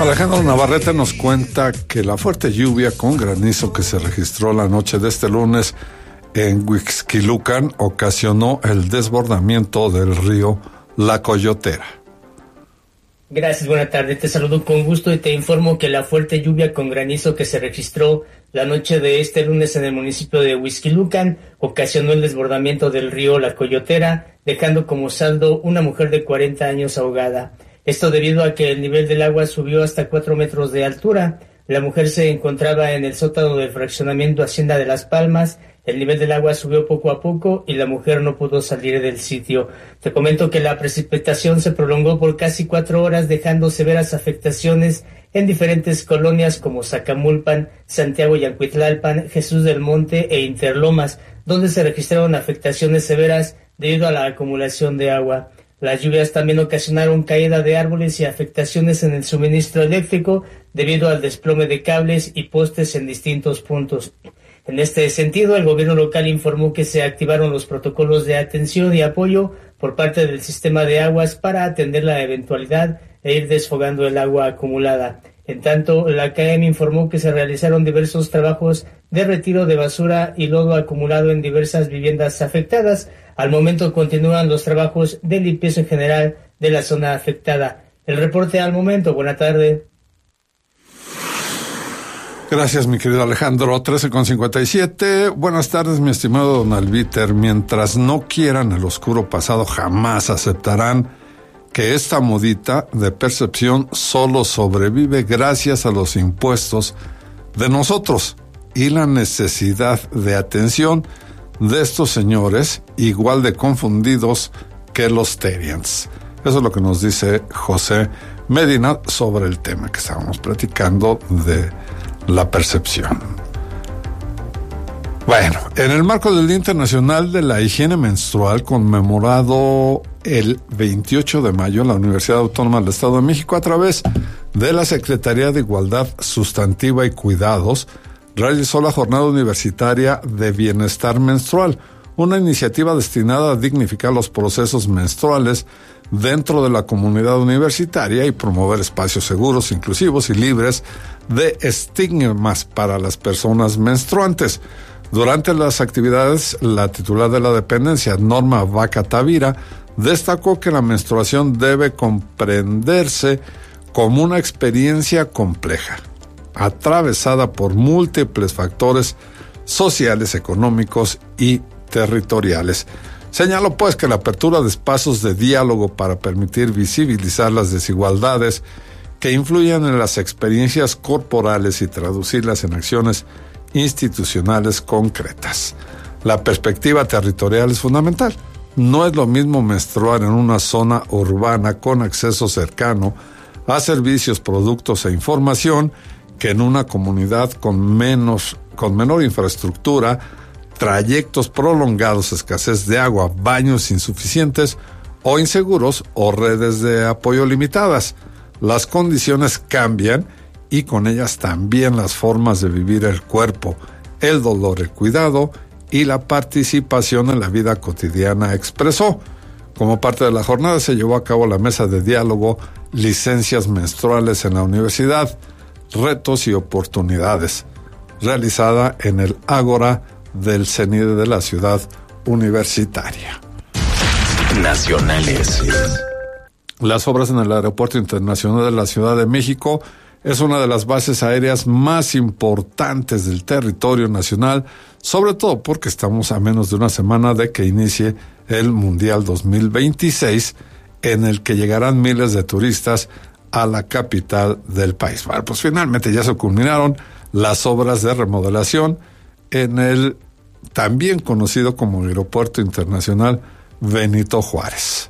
Alejandro Navarrete nos cuenta que la fuerte lluvia con granizo que se registró la noche de este lunes en Huixquilucan ocasionó el desbordamiento del río La Coyotera. Gracias, buena tarde. Te saludo con gusto y te informo que la fuerte lluvia con granizo que se registró la noche de este lunes en el municipio de Huixquilucan ocasionó el desbordamiento del río La Coyotera, dejando como saldo una mujer de 40 años ahogada. Esto debido a que el nivel del agua subió hasta 4 metros de altura. La mujer se encontraba en el sótano del fraccionamiento Hacienda de Las Palmas. El nivel del agua subió poco a poco y la mujer no pudo salir del sitio. Te comento que la precipitación se prolongó por casi 4 horas, dejando severas afectaciones en diferentes colonias como Zacamulpan, Santiago Yancuitlalpan, Jesús del Monte e Interlomas, donde se registraron afectaciones severas debido a la acumulación de agua. Las lluvias también ocasionaron caída de árboles y afectaciones en el suministro eléctrico debido al desplome de cables y postes en distintos puntos. En este sentido, el gobierno local informó que se activaron los protocolos de atención y apoyo por parte del sistema de aguas para atender la eventualidad e ir desfogando el agua acumulada. En tanto, la CAEM informó que se realizaron diversos trabajos de retiro de basura y lodo acumulado en diversas viviendas afectadas. Al momento continúan los trabajos de limpieza en general de la zona afectada. El reporte al momento. Buena tarde. Gracias, mi querido Alejandro. 13:57. Buenas tardes, mi estimado don Albiter. Mientras no quieran el oscuro pasado, jamás aceptarán que esta modita de percepción solo sobrevive gracias a los impuestos de nosotros y la necesidad de atención de estos señores, igual de confundidos que los Terians. Eso es lo que nos dice José Medina sobre el tema que estábamos platicando de la percepción. Bueno, en el marco del Día Internacional de la Higiene Menstrual, conmemorado el 28 de mayo en la Universidad Autónoma del Estado de México, a través de la Secretaría de Igualdad Sustantiva y Cuidados, realizó la Jornada Universitaria de Bienestar Menstrual, una iniciativa destinada a dignificar los procesos menstruales dentro de la comunidad universitaria y promover espacios seguros, inclusivos y libres de estigmas para las personas menstruantes. Durante las actividades, la titular de la dependencia, Norma Vaca Tavira, destacó que la menstruación debe comprenderse como una experiencia compleja, atravesada por múltiples factores sociales, económicos y territoriales. Señaló pues que la apertura de espacios de diálogo para permitir visibilizar las desigualdades que influyen en las experiencias corporales y traducirlas en acciones institucionales concretas. La perspectiva territorial es fundamental. No es lo mismo menstruar en una zona urbana con acceso cercano a servicios, productos e información que en una comunidad con menor infraestructura, trayectos prolongados, escasez de agua, baños insuficientes o inseguros o redes de apoyo limitadas. Las condiciones cambian y con ellas también las formas de vivir el cuerpo, el dolor, el cuidado y la participación en la vida cotidiana, expresó. Como parte de la jornada se llevó a cabo la mesa de diálogo Licencias Menstruales en la Universidad, Retos y Oportunidades, realizada en el Ágora del CENIDE de la ciudad universitaria. Nacionales. Las obras en el Aeropuerto Internacional de la Ciudad de México es una de las bases aéreas más importantes del territorio nacional, sobre todo porque estamos a menos de una semana de que inicie el Mundial 2026, en el que llegarán miles de turistas a la capital del país. Bueno, pues finalmente ya se culminaron las obras de remodelación en el también conocido como Aeropuerto Internacional Benito Juárez.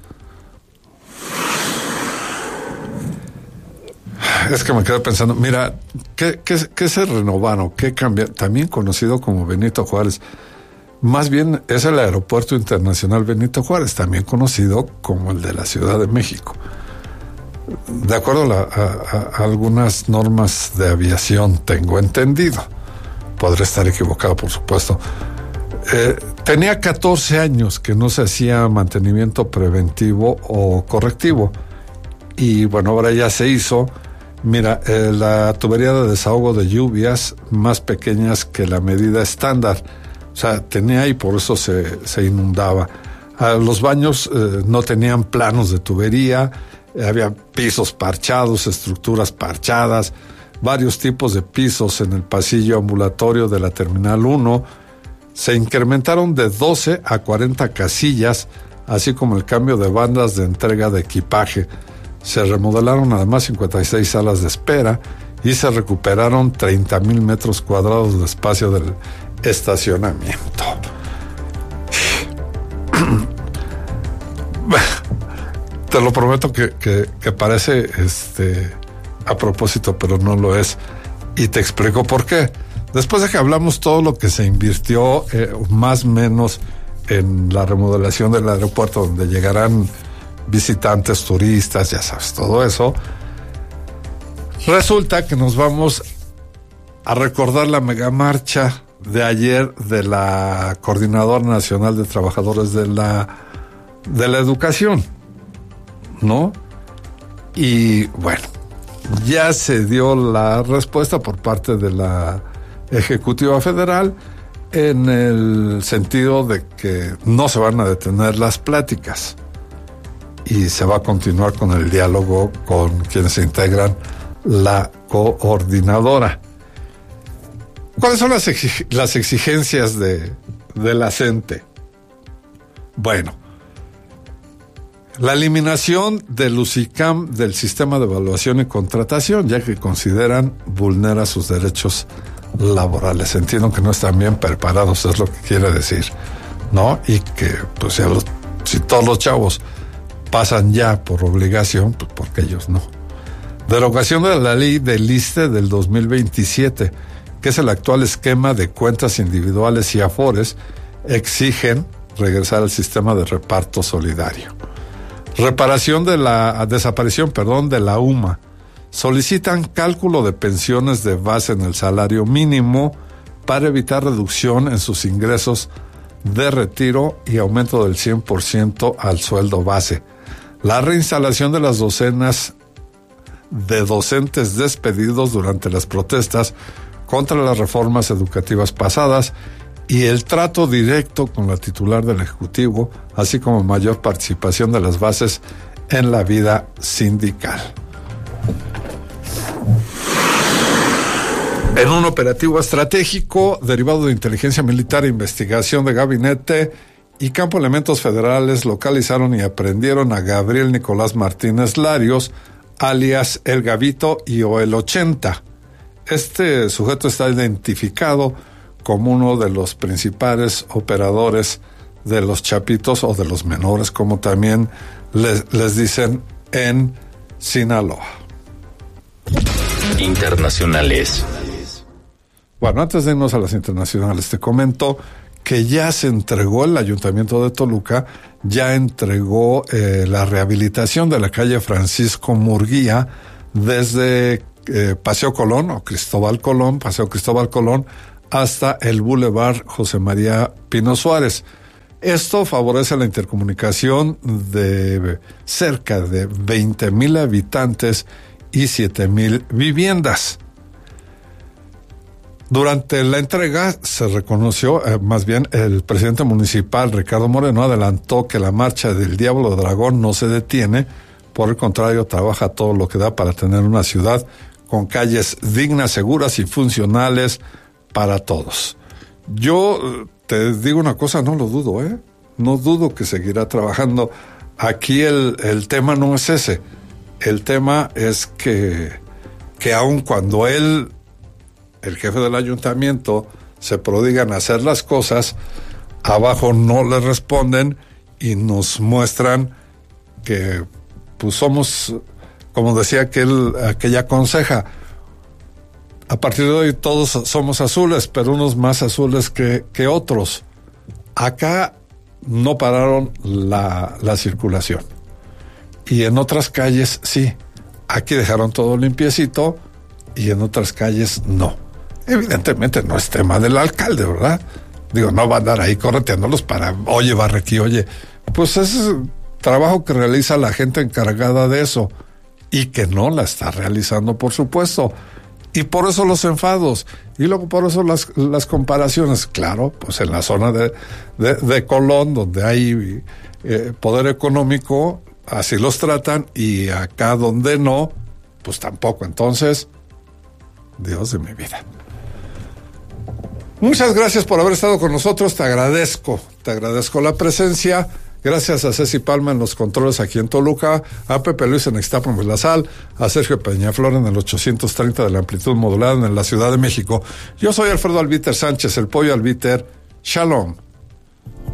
Es que me quedo pensando, mira, ¿qué se renovaron? ¿Qué cambiaron? También conocido como Benito Juárez. Más bien es el Aeropuerto Internacional Benito Juárez, también conocido como el de la Ciudad de México. De acuerdo a algunas normas de aviación, tengo entendido. Podré estar equivocado, por supuesto. Tenía 14 años que no se hacía mantenimiento preventivo o correctivo. Y bueno, ahora ya se hizo. Mira, la tubería de desahogo de lluvias más pequeñas que la medida estándar, o sea, tenía y por eso se inundaba. Los baños no tenían planos de tubería, había pisos parchados, estructuras parchadas, varios tipos de pisos en el pasillo ambulatorio de la Terminal 1. Se incrementaron de 12 a 40 casillas, así como el cambio de bandas de entrega de equipaje. Se remodelaron además 56 salas de espera y se recuperaron 30,000 metros cuadrados de espacio del estacionamiento. Te lo prometo que parece a propósito, pero no lo es. Y te explico por qué. Después de que hablamos todo lo que se invirtió, más o menos, en la remodelación del aeropuerto, donde llegarán visitantes, turistas, ya sabes, todo eso, resulta que nos vamos a recordar la megamarcha de ayer de la Coordinadora Nacional de Trabajadores de la Educación, ¿no? Y bueno, ya se dio la respuesta por parte de la Ejecutiva Federal en el sentido de que no se van a detener las pláticas y se va a continuar con el diálogo con quienes se integran la coordinadora. ¿Cuáles son las exigencias de la CENTE? Bueno, la eliminación del UCICAM del sistema de evaluación y contratación, ya que consideran vulnera sus derechos laborales. Entiendo que no están bien preparados, es lo que quiere decir, ¿no? Y que, pues, si todos los chavos pasan ya por obligación, pues, porque ellos no. Derogación de la ley del ISSSTE del 2027, que es el actual esquema de cuentas individuales y afores, exigen regresar al sistema de reparto solidario. Desaparición de la UMA. Solicitan cálculo de pensiones de base en el salario mínimo para evitar reducción en sus ingresos de retiro y aumento del 100% al sueldo base. La reinstalación de las docenas de docentes despedidos durante las protestas contra las reformas educativas pasadas y el trato directo con la titular del Ejecutivo, así como mayor participación de las bases en la vida sindical. En un operativo estratégico derivado de inteligencia militar e investigación de gabinete y campo, elementos federales localizaron y aprendieron a Gabriel Nicolás Martínez Larios, alias El Gavito o el 80. Este sujeto está identificado como uno de los principales operadores de los chapitos o de los menores, como también les dicen en Sinaloa. Internacionales. Bueno, antes de irnos a las internacionales, te comento que ya se entregó el Ayuntamiento de Toluca, ya entregó la rehabilitación de la calle Francisco Murguía desde Paseo Colón o Paseo Cristóbal Colón, hasta el Boulevard José María Pino Suárez. Esto favorece la intercomunicación de cerca de 20,000 habitantes y 7,000 viviendas. Durante la entrega se reconoció, más bien el presidente municipal Ricardo Moreno adelantó que la marcha del Diablo Dragón no se detiene, por el contrario trabaja todo lo que da para tener una ciudad con calles dignas, seguras y funcionales para todos. Yo te digo una cosa, no lo dudo, no dudo que seguirá trabajando. Aquí el tema no es ese, el tema es que aun cuando el jefe del ayuntamiento se prodiga en hacer las cosas, abajo no le responden y nos muestran que pues somos, como decía aquella conseja, a partir de hoy todos somos azules, pero unos más azules que otros. Acá no pararon la circulación. Y en otras calles sí. Aquí dejaron todo limpiecito y en otras calles no. Evidentemente no es tema del alcalde, ¿verdad? Digo, no va a andar ahí correteándolos para, oye, barre aquí, oye. Pues es trabajo que realiza la gente encargada de eso. y que no la está realizando, por supuesto. Y por eso los enfados, y luego por eso las comparaciones. Claro, pues en la zona de Colón, donde hay poder económico, así los tratan, y acá donde no, pues tampoco. Entonces, Dios de mi vida. Muchas gracias por haber estado con nosotros, te agradezco la presencia. Gracias a Ceci Palma en los controles aquí en Toluca, a Pepe Luis en Ixtapan de la Sal, a Sergio Peñaflor en el 830 de la amplitud modulada en la Ciudad de México. Yo soy Alfredo Albiter Sánchez, el Pollo Albiter. Shalom.